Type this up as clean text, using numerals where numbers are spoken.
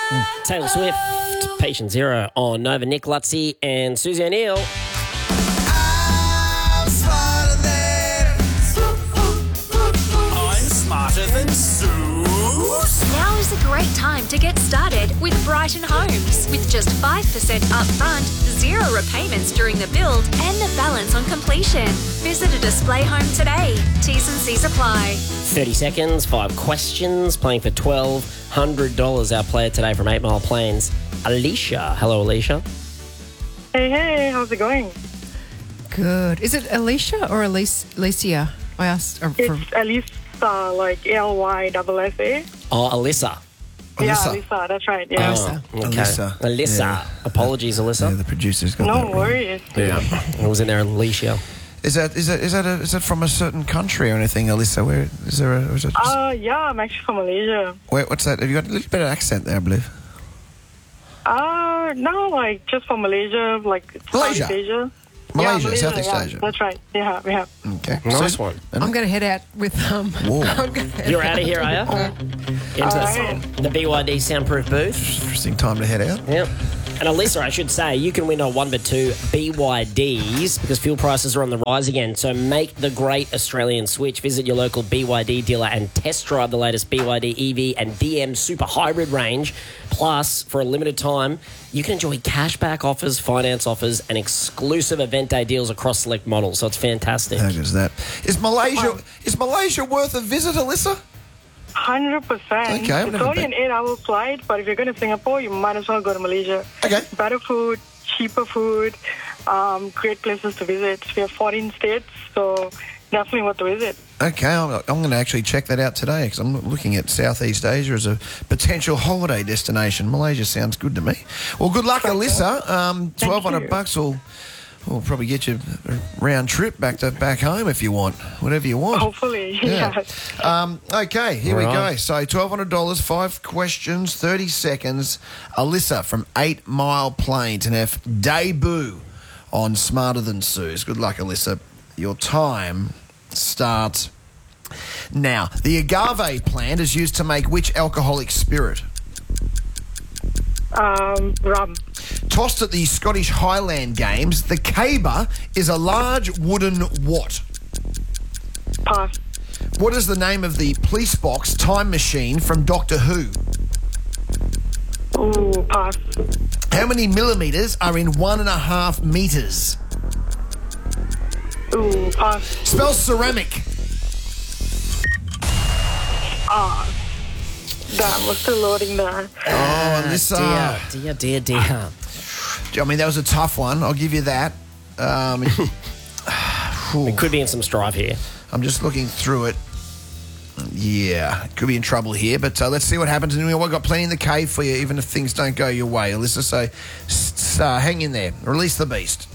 Taylor Swift, Patient Zero on Nova. Nick Lutzy and Susie O'Neill. I'm smarter than Zeus. Now is a great time to get started with Brighton Homes. With just 5% upfront, 0 repayments during the build, and the balance on completion. Visit a display home today. T's and C's apply. 30 seconds, 5 questions, playing for $1,200. Our player today from 8 Mile Plains, Alicia. Hello, Alicia. Hey, how's it going? Good. Is it Alicia or Alicia? I asked. It's Elisa, like Lyssa. Oh, Alyssa. Yeah, Alyssa. Elisa, that's right. Yeah. Alyssa. Okay. Alyssa. Alyssa. Yeah. Apologies, Alyssa. Yeah, the producer's got No that right. worries. Yeah. I was in there, Alicia. Is that from a certain country or anything, Alyssa? Where is there? Or is it just, Yeah, I'm actually from Malaysia. what's that? Have you got a little bit of accent there, I believe? No, like just from Malaysia, like Malaysia? Southeast Asia. Malaysia, yeah, Southeast yeah, Asia. That's right. Yeah, we have. Okay, Nice So- one. I'm going to head out with Whoa. You're out of here, are you? Into right. the BYD soundproof booth. Interesting time to head out. Yep. And Alyssa, I should say, you can win a 1 but 2 BYDs because fuel prices are on the rise again. So make the great Australian switch. Visit your local BYD dealer and test drive the latest BYD EV and DM Super Hybrid range. Plus, for a limited time, you can enjoy cashback offers, finance offers, and exclusive event day deals across select models. So it's fantastic. How good is that? Is Malaysia worth a visit, Alyssa? 100%. Okay, I've It's never only been. an 8-hour flight, but if you're going to Singapore, you might as well go to Malaysia. Okay. Better food, cheaper food, great places to visit. We have 14 states, so definitely worth the visit. Okay, I'm going to actually check that out today because I'm looking at Southeast Asia as a potential holiday destination. Malaysia sounds good to me. Well, good luck, Alyssa. $1,200 will probably get you a round trip back home if you want, whatever you want. Hopefully, Yeah. yeah. Okay, here we Right. go. So $1,200, 5 questions, 30 seconds. Alyssa from 8 Mile Plains and her debut on Smarter Than Suze. Good luck, Alyssa. Your time starts now. The agave plant is used to make which alcoholic spirit? Rum. Tossed at the Scottish Highland Games, the caber is a large wooden what? Pass. What is the name of the police box time machine from Doctor Who? Ooh, pass. How many millimetres are in 1.5 metres? Ooh, pass. Spell ceramic. Damn, we're still loading there. Oh, Alyssa. Dear. I mean, that was a tough one. I'll give you that. It could be in some strife here. I'm just looking through it. Yeah, could be in trouble here, but let's see what happens. And we've got plenty in the cave for you, even if things don't go your way. Alyssa, so hang in there. Release the beast.